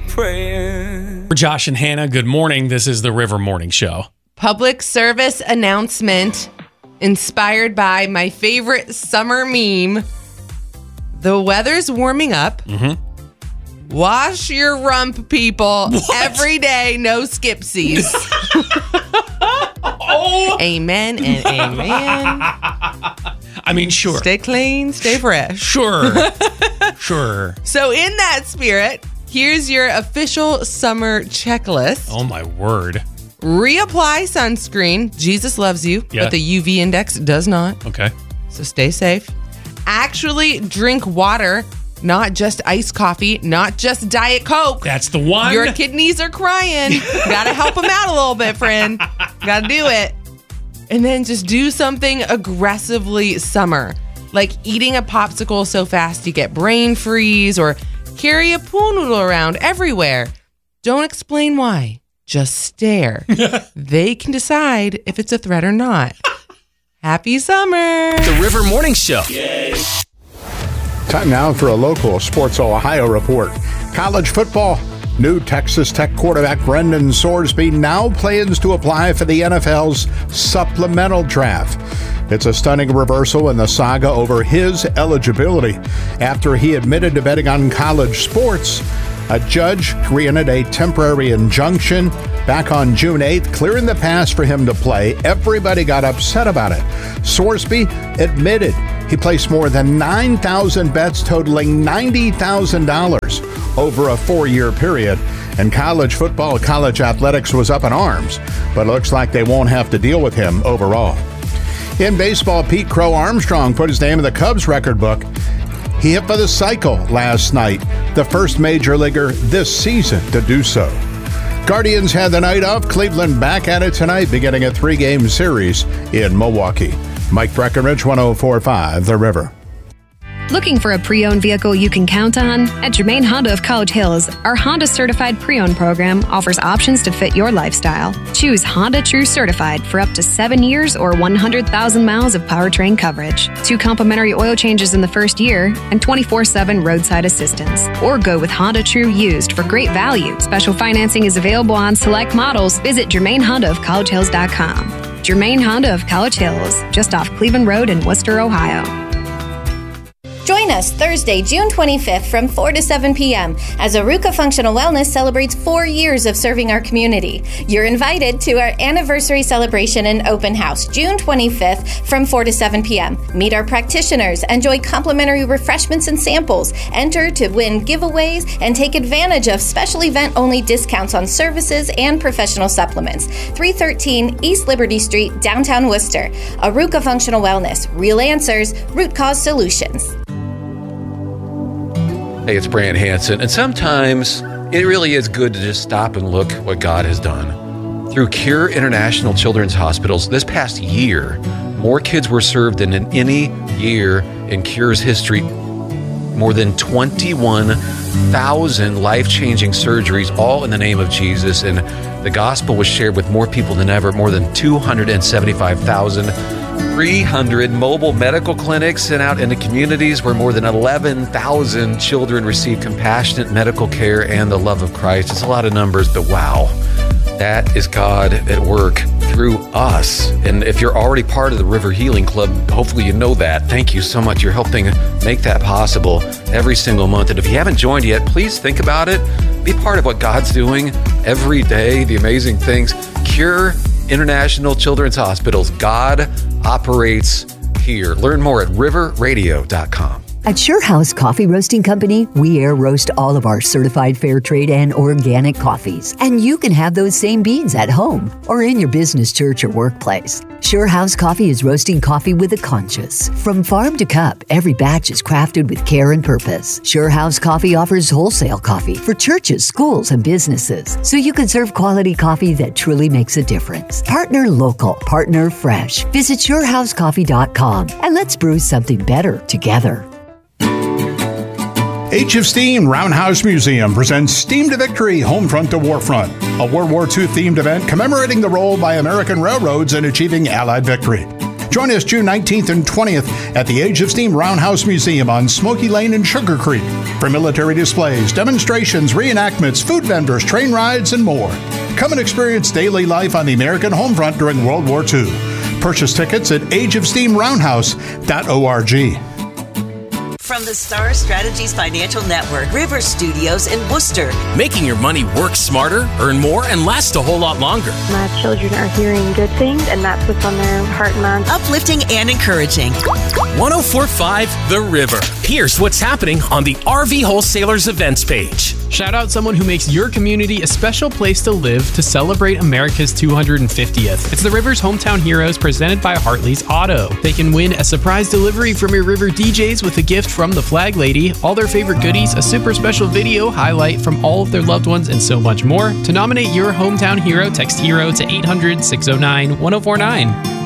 praying. For Josh and Hannah, good morning. This is the River Morning Show. Public service announcement inspired by my favorite summer meme. The weather's warming up. Mm-hmm. Wash your rump, people. What? Every day, no skipsies. Oh. Amen and amen. I mean, sure. Stay clean, stay fresh. Sure. Sure. So in that spirit, here's your official summer checklist. Oh, my word. Reapply sunscreen. Jesus loves you, but the UV index does not. Okay. So stay safe. Actually drink water, not just iced coffee, not just Diet Coke. That's the one. Your kidneys are crying. Gotta help them out a little bit, friend. Gotta do it. And then just do something aggressively summer, like eating a popsicle so fast you get brain freeze, or carry a pool noodle around everywhere. Don't explain why. Just stare. They can decide if it's a threat or not. Happy summer. The River Morning Show. Yay. Time now for a local Sports Ohio report. College football. New Texas Tech quarterback Brendan Sorsby now plans to apply for the NFL's supplemental draft. It's a stunning reversal in the saga over his eligibility. After he admitted to betting on college sports, a judge granted a temporary injunction back on June 8th, clearing the path for him to play. Everybody got upset about it. Sorsby admitted he placed more than 9,000 bets totaling $90,000 over a 4-year period. And college football, college athletics was up in arms, but it looks like they won't have to deal with him overall. In baseball, Pete Crow Armstrong put his name in the Cubs record book. He hit for the cycle last night, the first major leaguer this season to do so. Guardians had the night off. Cleveland back at it tonight, beginning a 3-game series in Milwaukee. Mike Breckenridge, 104.5 The River. Looking for a pre-owned vehicle you can count on? At Germain Honda of College Hills, our Honda Certified Pre-Owned program offers options to fit your lifestyle. Choose Honda True Certified for up to 7 years or 100,000 miles of powertrain coverage, 2 complimentary oil changes in the first year, and 24/7 roadside assistance. Or go with Honda True Used for great value. Special financing is available on select models. Visit GermainHondaofCollegeHills.com. Germain Honda of College Hills, just off Cleveland Road in Worcester, Ohio. Join us Thursday, June 25th from 4 to 7 p.m. as Aruka Functional Wellness celebrates 4 years of serving our community. You're invited to our anniversary celebration and open house, June 25th from 4 to 7 p.m. Meet our practitioners, enjoy complimentary refreshments and samples, enter to win giveaways, and take advantage of special event-only discounts on services and professional supplements. 313 East Liberty Street, downtown Worcester. Aruka Functional Wellness. Real answers, root cause solutions. Hey, it's Brant Hansen, and sometimes it really is good to just stop and look what God has done. Through Cure International Children's Hospitals, this past year, more kids were served than in any year in Cure's history. More than 21,000 life-changing surgeries, all in the name of Jesus, and the gospel was shared with more people than ever, more than 275,300 mobile medical clinics sent out into communities where more than 11,000 children receive compassionate medical care and the love of Christ. It's a lot of numbers, but wow, that is God at work through us. And if you're already part of the River Healing Club, hopefully you know that. Thank you so much. You're helping make that possible every single month. And if you haven't joined yet, please think about it. Be part of what God's doing every day, the amazing things. Cure International Children's Hospitals. God operates here. Learn more at riverradio.com. At Sure House Coffee Roasting Company, we air roast all of our certified fair trade and organic coffees. And you can have those same beans at home or in your business, church, or workplace. Sure House Coffee is roasting coffee with a conscience. From farm to cup, every batch is crafted with care and purpose. Sure House Coffee offers wholesale coffee for churches, schools, and businesses, so you can serve quality coffee that truly makes a difference. Partner local, partner fresh. Visit SureHouseCoffee.com and let's brew something better together. H of Steam Roundhouse Museum presents Steam to Victory, Homefront to Warfront, a World War II themed event commemorating the role by American railroads in achieving Allied victory. Join us June 19th and 20th at the Age of Steam Roundhouse Museum on Smoky Lane in Sugar Creek for military displays, demonstrations, reenactments, food vendors, train rides, and more. Come and experience daily life on the American home front during World War II. Purchase tickets at ageofsteamroundhouse.org. From the Star Strategies Financial Network, River Studios in Worcester. Making your money work smarter, earn more, and last a whole lot longer. My children are hearing good things, and that's what's on their heart and mind. Uplifting and encouraging. 104.5 The River. Here's what's happening on the RV Wholesalers events page. Shout out someone who makes your community a special place to live to celebrate America's 250th. It's the River's Hometown Heroes presented by Hartley's Auto. They can win a surprise delivery from your River DJs with a gift from the Flag Lady, all their favorite goodies, a super special video highlight from all of their loved ones, and so much more. To nominate your hometown hero, text HERO to 800-609-1049.